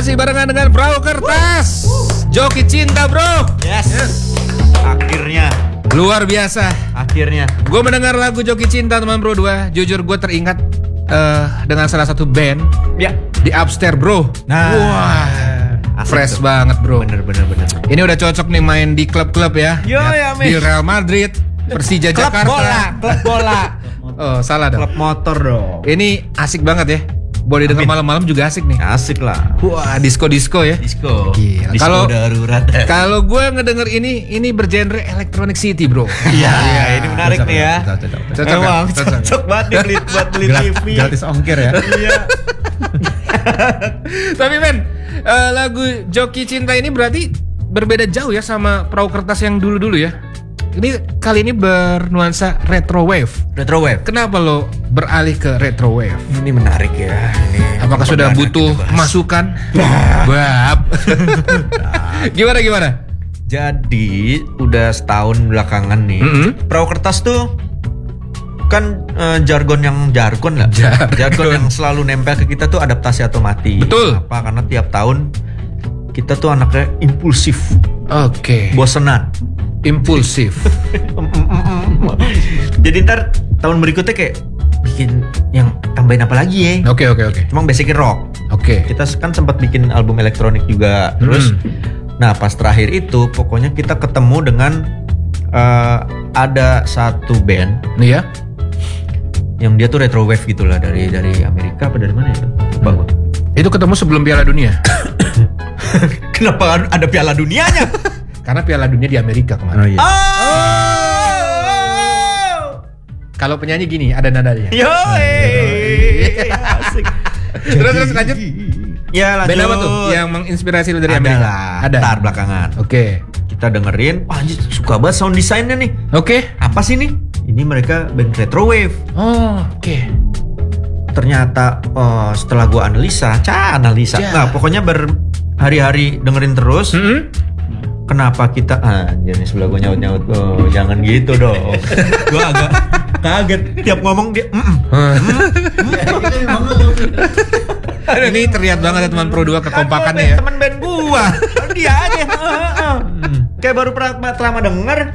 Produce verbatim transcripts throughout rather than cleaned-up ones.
Masih barengan dengan Perahu Kertas. Joki Cinta, bro. Yes. yes. Akhirnya. Luar biasa. Akhirnya. Gue mendengar lagu Joki Cinta teman bro dua. Jujur gue teringat uh, dengan salah satu band. Ya. Di Upstairs, bro. Nah. Wah. Fresh tuh. Banget, bro. Bener bener bener. Ini udah cocok nih main di klub-klub ya. Yo ya, Di Real Madrid, Persija klub Jakarta. Bola, klub bola. Oh, salah dong. Klub motor dong. Ini asik banget ya. Boleh denger malam-malam juga asik nih. Asik lah. Wah, disco-disco ya. Disco. Gila. Disco Kalau darurat. Kalau gue ngedenger ini, ini bergenre Electronic City, bro. Iya, ya, ini menarik nih ya. Cocok, Emang cocok, cocok, cocok banget nih beli, buat beli T V. Gratis ongkir ya. Iya. Tapi men, uh, lagu Joki Cinta ini berarti berbeda jauh ya sama Perahu Kertas yang dulu-dulu ya. Ini kali ini bernuansa retro wave. Retro wave. Kenapa lo beralih ke retro wave? Ini menarik ya. Ini apakah sudah butuh masukan? Bab. Gimana gimana? Jadi udah setahun belakangan nih. Mm-hmm. Perahu Kertas tuh kan uh, jargon yang jargon lah. Jargon. Jargon yang selalu nempel ke kita tuh adaptasi atau mati. Betul. Apa? Karena tiap tahun kita tuh anaknya impulsif. Oke. Okay. Bosenan. Impulsif. Jadi ntar tahun berikutnya kayak bikin yang tambahin apa lagi ya? Oke oke oke. Emang basicnya rock. Oke. Kita kan sempat bikin album elektronik juga. Terus, hmm. nah pas terakhir itu pokoknya kita ketemu dengan uh, ada satu band. Iya. Yang dia tuh retro wave gitulah dari dari Amerika apa dari mana itu? Lupa gua. Itu ketemu sebelum Piala Dunia. Kenapa ada Piala Dunianya? Karena Piala Dunia di Amerika kemarin. Oh iya. Oh! Kalau penyanyi gini ada nadanya. Yo, asik. Terus terus lanjut. Ya lanjut. Band apa tuh yang menginspirasi lu dari ada Amerika? Lah, Ada. Ntar belakangan. Oke. Okay. Kita dengerin. Wah, anjir, suka banget sound desainnya nih. Oke. Okay. Apa sih nih? Ini mereka band retro wave. Oh, oke. Okay. Ternyata oh, setelah gua analisa, ca analisa. Ja. Nah, pokoknya berhari-hari dengerin terus. Mm-hmm. Kenapa kita ah, anjir nih sebelah gua nyaut-nyaut. Oh, jangan gitu dong. Gua agak kaget tiap ngomong dia. Ini terlihat banget ya teman Pro dua kekompakannya ya. Teman band gua. Dia aja. Kayak baru pertama denger.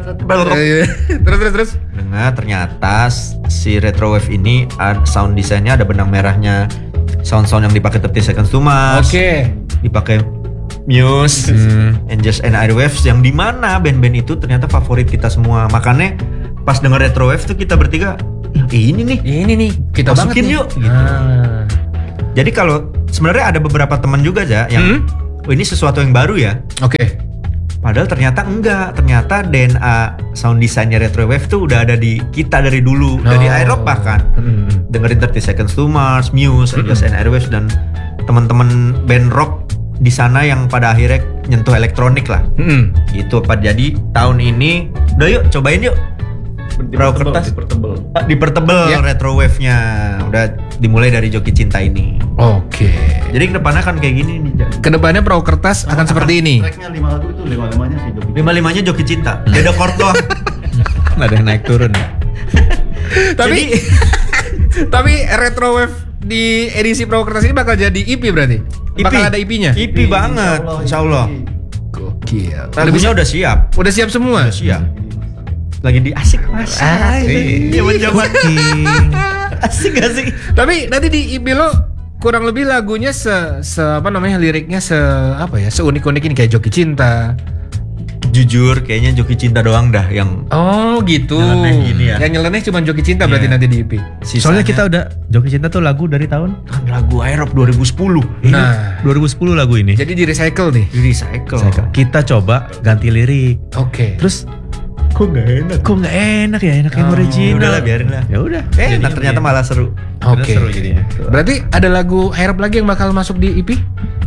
Terus terus terus. Dengar ternyata si retro wave ini sound desainnya ada benang merahnya. Sound-sound yang dipakai thirty Seconds to Mars. Oke. Okay. Dipakai Muse, hmm. Angels and Airwaves yang dimana band-band itu ternyata favorit kita semua. Makanya pas denger retro wave tuh kita bertiga, ini nih, ini nih, kita masukin banget yuk. Nih. Gitu. Ah. Jadi kalau sebenarnya ada beberapa teman juga aja yang, hmm? oh ini sesuatu yang baru ya. Oke. Okay. Padahal ternyata enggak, ternyata D N A sound desainnya retro wave tuh udah ada di kita dari dulu, oh. dari Aerob bahkan. Hmm. Dengerin thirty Seconds to Mars, Muse, Angels hmm. and Airwaves dan teman-teman band rock di sana yang pada akhirnya nyentuh elektronik lah. Hmm. Gitu apa jadi tahun ini udah yuk cobain yuk. Perahu Kertas dipertebel. Dipertebel yeah. retro wave-nya. Udah dimulai dari Joki Cinta ini. Oke. Okay. Jadi kedepannya kan kayak gini nih. Kedepannya Perahu Kertas akan, akan seperti ini. Tracknya lima lagu itu lima-limanya sih Joki. Lima-limanya Joki Cinta. Beda chord doang. Ada yang naik turun ya. Tapi tapi retro wave di edisi Perahu Kertas ini bakal jadi E P berarti? E P. Bakal ada E P-nya? E P banget, insyaallah. Gokil. Lagunya udah siap. Udah siap semua? Udah siap. Lagi di asik mas. Asik. Jaman-jaman. Asik asik. Tapi nanti di E P lo kurang lebih lagunya se, se apa namanya liriknya se apa ya seunik-unik ini kayak Joki Cinta. Jujur kayaknya Joki Cinta doang dah yang oh gitu. Nyeleneh gini ya. Yang nyeleneh cuma Joki Cinta yeah. berarti nanti di E P. Sisanya, soalnya kita udah Joki Cinta tuh lagu dari tahun kan lagu Aerob dua ribu sepuluh. Nah, dua ribu sepuluh lagu ini. Jadi di recycle nih. Di recycle. Kita coba ganti lirik. Oke. Okay. Terus kok nggak enak? Kok nggak enak ya? Enak yang oh, original. Udah lah biarin lah. Ya udah. Eh, nah, ternyata malah seru. Oke. Okay. Seru jadinya. Berarti ada lagu Aerob lagi yang bakal masuk di E P?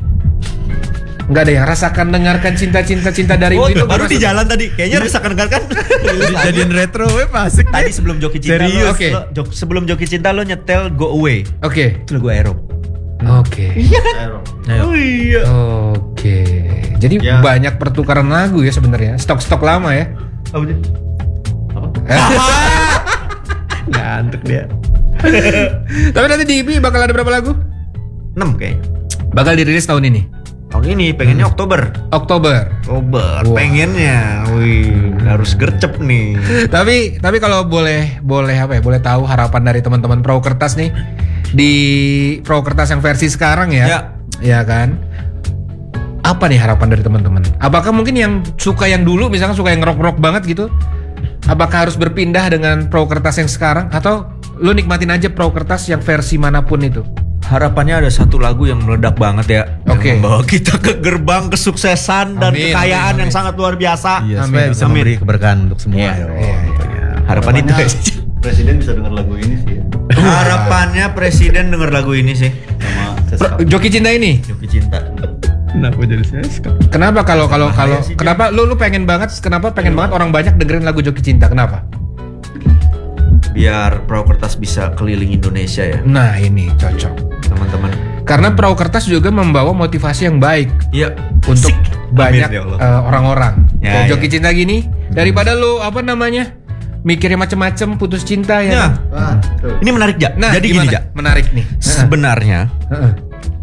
Enggak ada yang rasakan dengarkan cinta-cinta cinta darimu oh, itu baru di jalan tadi. Kayaknya rasakan dengarkan. Jadiin retro wave asik. Tadi sebelum Joki Cinta serius. Lo, Okay. lo, jok, sebelum Joki Cinta lo nyetel Go Away. Oke. Okay. Itu lagu Aerob. Oke. Iya kan? Oh iya. Oke. Jadi ya. Banyak pertukaran lagu ya sebenarnya. Stok-stok lama ya. Apa sih? Apa? Ngantuk dia. Tapi nanti di E P bakal ada berapa lagu? enam kayaknya. Bakal dirilis tahun ini. Tahun ini pengennya Hmm. Oktober. Oktober. Oktober. Wah. Pengennya. Wih, harus gercep nih. tapi tapi kalau boleh boleh apa ya? Boleh tahu harapan dari teman-teman Perahu Kertas nih di Perahu Kertas yang versi sekarang ya. Ya. Ya kan? Apa nih harapan dari teman-teman? Apakah mungkin yang suka yang dulu misalnya suka yang rock-rock banget gitu? Apakah harus berpindah dengan Perahu Kertas yang sekarang atau lu nikmatin aja Perahu Kertas yang versi manapun itu? Harapannya ada satu lagu yang meledak banget ya. Oke. Yang membawa kita ke gerbang kesuksesan dan Amin, kekayaan amin, yang amin. sangat luar biasa. Iya, Amin, supaya bisa amin. memberi keberkahan untuk semua. Iya, ya. iya, iya. Harapan itu. Presiden bisa denger lagu ini sih ya. Harapannya presiden denger lagu ini sih. Sama Pro- Seska Joki Cinta ini. Joki Cinta. Kenapa jadi Seska? Kenapa kalau kalau Bahaya kalau sih, kenapa lu lu pengen banget kenapa pengen banget orang banyak dengerin lagu Joki Cinta? Kenapa? Biar Perahu Kertas bisa keliling Indonesia ya, Nah, ini cocok. teman-teman. Karena Perahu Kertas juga membawa motivasi yang baik Iya. untuk Asik. banyak Amin, ya Allah. eh, orang-orang. Ya, Kayak ya. Joki Cinta gini daripada lu apa namanya? Mikirnya macem-macem putus cinta ya. Ya. kan? Ah, tuh. Ini menarik Ja. Nah, Jadi gimana? gini Ja. Menarik nih. Sebenarnya Heeh.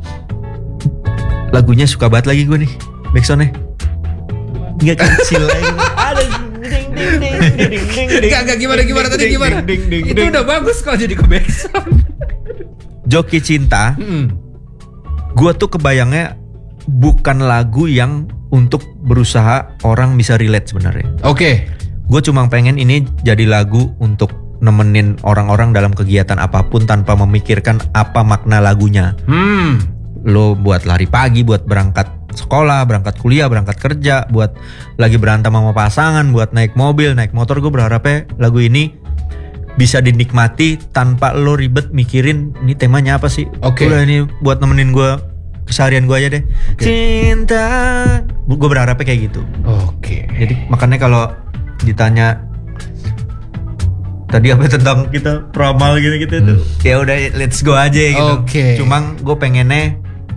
lagunya suka banget lagi gue nih. Backsoundnya nggak kecil lagi. Ada ding ding ding ding ding ding. Enggak, enggak gimana gimana tadi Ding, gimana? ding, ding, Itu ding. udah bagus kalau jadi ke backsound. Joki Cinta. Mm-mm. Gue tuh kebayangnya bukan lagu yang untuk berusaha orang bisa relate sebenarnya. Oke. Gue cuma pengen ini jadi lagu untuk nemenin orang-orang dalam kegiatan apapun tanpa memikirkan apa makna lagunya. Hmm. Lo buat lari pagi, buat berangkat sekolah, berangkat kuliah, berangkat kerja, buat lagi berantem sama pasangan, buat naik mobil, naik motor. Gue berharapnya lagu ini bisa dinikmati tanpa lo ribet mikirin ini temanya apa sih. Oke. Udah ini buat nemenin gue keseharian gue aja deh. Oke. Cinta. Gue berharapnya kayak gitu. Oke. Jadi makanya kalau ditanya tadi apa tentang kita peramal gitu-gitu tuh, ya udah let's go aja gitu. Oke. Cuma gue pengennya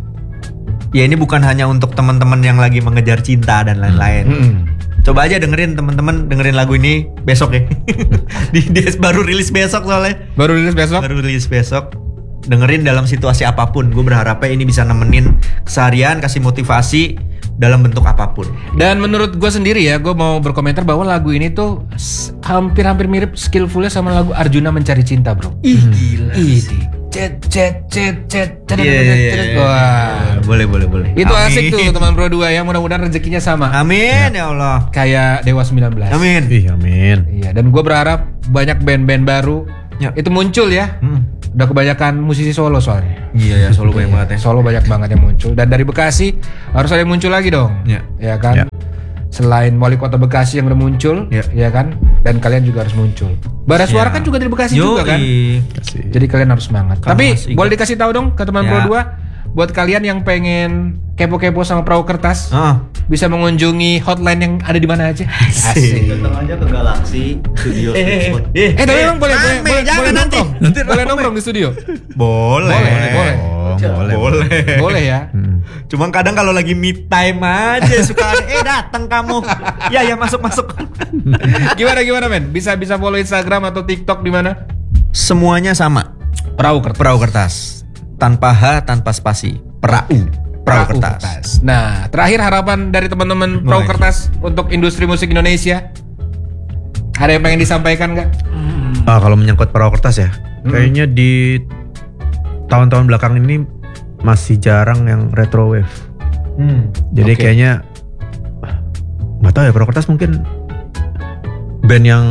ya ini bukan hanya untuk teman-teman yang lagi mengejar cinta dan lain-lain. Mm-mm. Coba aja dengerin teman-teman dengerin lagu ini besok ya. Di dia baru rilis besok soalnya. Baru rilis besok. Baru rilis besok. Dengerin dalam situasi apapun. Gue berharapnya ini bisa nemenin keseharian, kasih motivasi dalam bentuk apapun. Dan menurut gue sendiri ya, gue mau berkomentar bahwa lagu ini tuh s- hampir-hampir mirip skillfulnya sama lagu Arjuna Mencari Cinta, bro. Ih gila Ih, sih. cet cet cet cet cet, Iya, iya, iya, cet. iya. Wah, Boleh boleh boleh. itu Amin. asik tuh teman Bro dua ya. Mudah-mudahan rezekinya sama. Amin ya Allah. Kayak Dewa sembilan belas. Amin. Ih, amin. Iya, dan gue berharap banyak band-band baru Ya. itu muncul ya. Hmm. Udah kebanyakan musisi solo soalnya. Iya ya, solo banyak banget ya. Solo banyak banget yang muncul. Dan dari Bekasi harus ada yang muncul lagi dong. Ya. Ya kan? Ya. Selain wali kota Bekasi yang udah muncul, Ya. ya kan? Dan kalian juga harus muncul. Bara Suara Ya. kan juga dari Bekasi juga kan? Kasih. Jadi kalian harus semangat. Kan Tapi Mas Iga. boleh dikasih tahu dong ke teman Ya. Bro dua buat kalian yang pengen kepo-kepo sama Perahu Kertas, Ah. bisa mengunjungi hotline yang ada di mana aja. Asik. Datang aja ke Galaxy Studio Spot. Eh, tapi emang boleh boleh rame, boleh, jangan boleh nanti. nongkrong. Nanti boleh rame. nongkrong di studio. Boleh. Boleh, boleh. Oh, boleh. Boleh. Boleh ya. Hmm. Cuma kadang kalau lagi me time aja suka ada, eh datang kamu. Ya ya masuk masuk. Gimana gimana men? Bisa bisa follow Instagram atau TikTok di mana? Semuanya sama. Perahu Kertas. Perahu kertas. Tanpa H, tanpa spasi. Perahu. Perahu kertas. Nah, terakhir harapan dari teman-teman Perahu Baik. Kertas untuk industri musik Indonesia. Ada yang pengen disampaikan nggak? Ah, kalau menyangkut perahu kertas ya, kayaknya di tahun-tahun belakang ini masih jarang yang retro wave. Hmm. Jadi Oke. kayaknya nggak tahu ya, perahu kertas mungkin band yang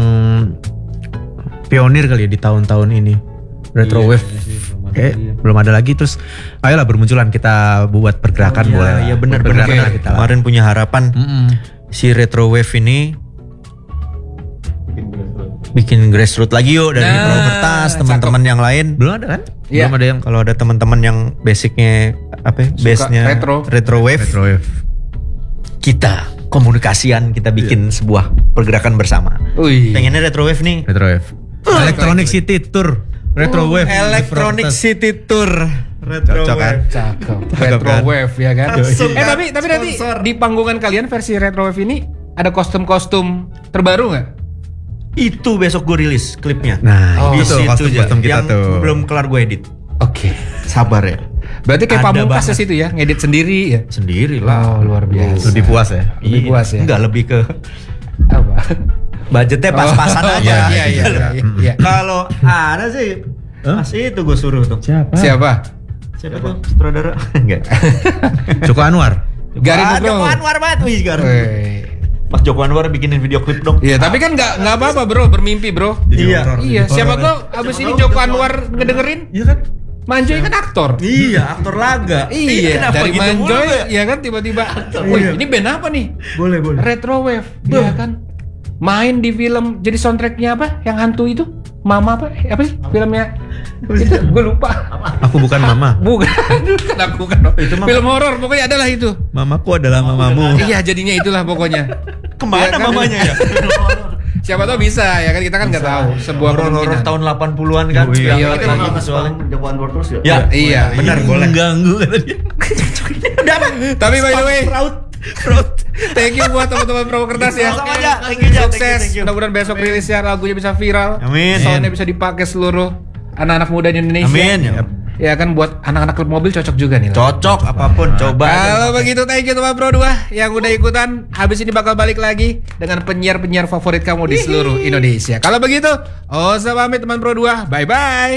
pionir kali ya di tahun-tahun ini. Retro Iya, wave iya sih, belum ada kayak lagi ya. belum ada lagi, terus ayolah bermunculan kita buat pergerakan Oh, iya, boleh lah. iya, benar, Buat benar, pergerakan benar. kita lah. Kemarin punya harapan Mm-mm. si retro wave ini Bikin grassroots. bikin grassroots lagi yuk dari Nah, Perahu Kertas, teman-teman yang lain. Belum ada kan? Iya. Belum ada yang Kalau ada teman-teman yang basicnya apa? ya, Suka Base-nya retro. retro wave, retro wave. kita komunikasian, kita bikin sebuah pergerakan bersama. Wih. Pengennya retro wave nih. Retro wave. Electronic keren. City Tour. Retro wave. Electronic Perahu kertas. City Tour. Retro Cocok kan? wave. Cakep. Cakep Retro kan? wave ya kan? Langsung eh kan? tapi tapi nanti Sponsor. di panggungan kalian versi retro wave ini ada kostum-kostum terbaru nggak? Itu besok gue rilis klipnya. Nah, Oh, itu Di tuh situ aja. kostum-kostum kita yang tuh. belum kelar gue edit. Oke. Sabar ya. Berarti kayak Ada Pamungkas banget. di situ ya, ngedit sendiri ya. Sendiri lah. Oh, luar biasa. Lebih puas ya. Lebih puas ya? Enggak, lebih ke Apa? budgetnya pas-pasan Oh, aja. Iya, iya, iya. iya, iya. Kalau ada sih, Hah? masih itu gue suruh tuh. Siapa? Siapa? Siapa tuh? Sutradara? Enggak. Joko Anwar. Garin Ah, Nugroho. Joko Anwar banget, wih Garin. Weh. Mas Joko Anwar bikinin video klip dong. Iya, tapi kan nggak nggak apa-apa bro, bermimpi bro. Iya. horor. Iya, Jadi siapa horor. tahu abis ini Joko Anwar ngedengerin, Iya kan? Manjoy kan aktor. Iya, aktor laga. Iya, Kenapa dari gitu mulu Manjoy, ya? ya kan tiba-tiba, wih Iya. ini band apa nih? Boleh, boleh. Retrowave, iya kan? Main di film, jadi soundtracknya apa? Yang hantu itu? Mama apa? Apa sih filmnya? Gue lupa. Aku bukan mama. Bukan, kan aku kan. Itu mah- Film horor pokoknya adalah itu. Mamaku adalah mamamu. Iya, jadinya itulah pokoknya. Kemana Iya kan? mamanya ya? Siapa tahu bisa ya kan, kita kan nggak tahu sebuah Horor-horor kemungkinan. tahun delapan puluhan kan. Oh, iya. Iya, Kita lagi bakal soalnya. nge-spam Joko Anwar terus ya? Ya, Iya, benar boleh. Mengganggu kata dia. Tapi by the way, Fraud. Fraud. thank you buat teman-teman Pro Kertas ya. Sama aja. Thank you, Jack. Thank you, Sukses. thank you. Mudah-mudahan besok rilisnya lagunya bisa viral. Amin. Soundnya bisa dipakai seluruh anak-anak muda di Indonesia. Amin. Ya kan buat anak-anak klub mobil cocok juga nih. Cocok apapun coba. Kalau begitu thank you teman Pro dua yang udah ikutan. Habis ini bakal balik lagi dengan penyiar-penyiar favorit kamu di seluruh Indonesia. Kalau begitu, oh pamit teman Pro dua. Bye bye.